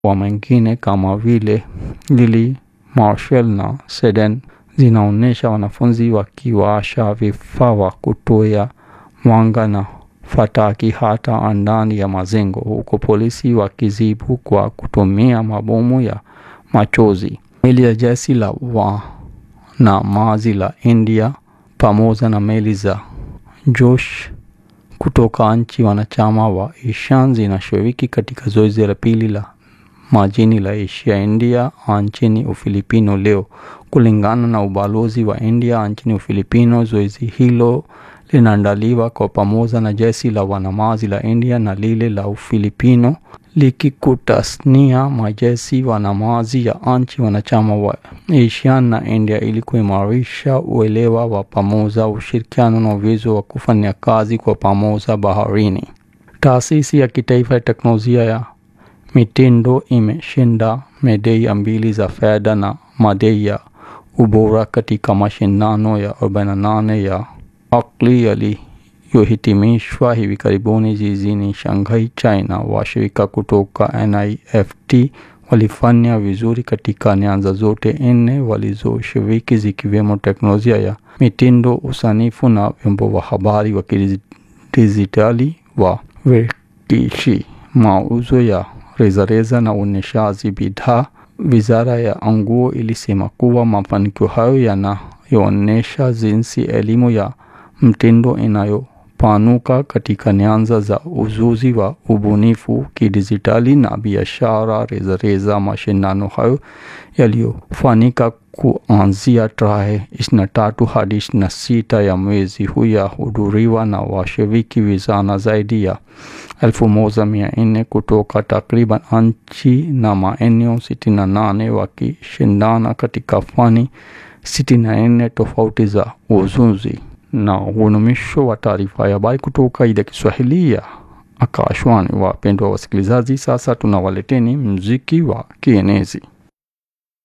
wa mengine kama vile Lily Marshall na Seden zinaonyesha wanafunzi wakiwasha vifaa vya kutoa mwanga na fataki hata ndani ya majengo, huku polisi wakijibu kwa kutumia mabomu ya machozi. Meli ya jeshi la wanamaji la India pamoja na meli za Josh kutoka nchi wanachama wa ASEAN zinashiriki katika zoezi la pili la majini la Asia India nchini Ufilipino leo. Kulingana na ubalozi wa India nchini Ufilipino, zoezi hilo linaandaliwa kwa pamoja na jeshi la wanamaji la India na lile la Ufilipino, likikutasnia majeshi wanamaji ya nchi wanachama wa ASEAN na India ili kuimarisha uelewa wa pamoja, ushirikiano na uwezo wa kufanya kazi kwa pamoja baharini. Taasisi ya kitaifa ya teknolojia ya mitindo imeshinda medali 2 za fedha na madai ya ubora katika mashindano ya 48 ya akili yaliyohitimishwa hivi karibuni jijini Shanghai, China. Washirika kutoka NIFT walifanya vizuri katika nyanja zote 4 walizoshiriki, zikiwemo teknolojia ya mitindo, usanifu na vyombo vya habari wa kidijitali wa Vikishi, mauzo ya rejareja na uonyeshaji bidhaa. Wizara ya Nguo ilisema kuwa mafanikio hayo yanaonyesha jinsi elimu ya mtindo inayopanuka katika nyanja za ujuzi wa ubunifu kidijitali na biashara rejareja. Mashindano hayo yaliyofanyika kuanzia tarehe 23 hadi 26 ya mwezi huu yahudhuriwa na washiriki vijana zaidi ya 1400 kutoka takriban nchi na maeneo 68 wakishindana katika fani 64 tofauti za ujuzi. Na mwisho wa taarifa ya habari kutoka idhaa ya Kiswahili ya Akashwani. Wapendwa wasikilizaji, sasa tunawaleteni muziki wa kienezi.